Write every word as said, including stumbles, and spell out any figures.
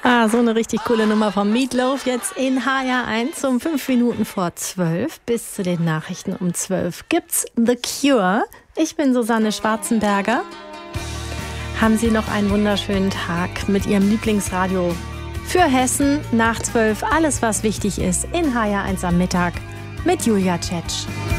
Ah, so eine richtig coole Nummer vom Meatloaf jetzt in H R eins um fünf Minuten vor zwölf. Bis zu den Nachrichten um zwölf gibt's The Cure. Ich bin Susanne Schwarzenberger. Haben Sie noch einen wunderschönen Tag mit Ihrem Lieblingsradio für Hessen nach zwölf. Alles, was wichtig ist in H R eins am Mittag mit Julia Tschetsch.